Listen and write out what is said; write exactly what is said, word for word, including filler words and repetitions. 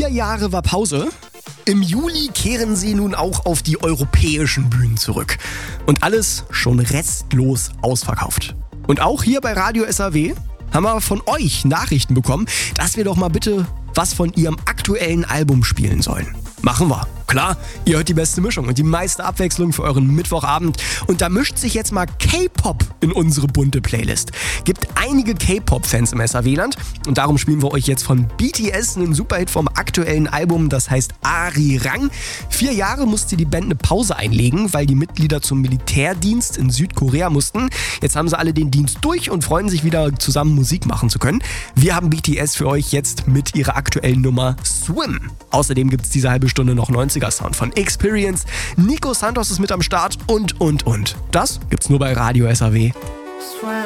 Vier Jahre war Pause. Im Juli kehren sie nun auch auf die europäischen Bühnen zurück. Und alles schon restlos ausverkauft. Und auch hier bei Radio S R W haben wir von euch Nachrichten bekommen, dass wir doch mal bitte was von ihrem aktuellen Album spielen sollen. Machen wir. Klar, ihr hört die beste Mischung und die meiste Abwechslung für euren Mittwochabend. Und da mischt sich jetzt mal K-Pop in unsere bunte Playlist. Gibt einige K-Pop-Fans im S R W-Land und darum spielen wir euch jetzt von B T S einen Superhit vom aktuellen Album, das heißt Arirang. Vier Jahre musste die Band eine Pause einlegen, weil die Mitglieder zum Militärdienst in Südkorea mussten. Jetzt haben sie alle den Dienst durch und freuen sich wieder zusammen Musik machen zu können. Wir haben B T S für euch jetzt mit ihrer aktuellen Nummer Swim. Außerdem gibt es diese halbe Stunde noch neunziger Sound von Experience. Nico Santos ist mit am Start und, und, und. Das gibt's nur bei Radio S R W.